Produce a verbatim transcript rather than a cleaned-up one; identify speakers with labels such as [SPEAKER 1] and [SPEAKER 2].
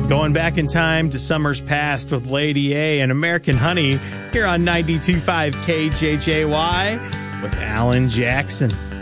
[SPEAKER 1] Going back in time to summers past with Lady A and American Honey here on ninety-two point five K J J Y with Alan Jackson.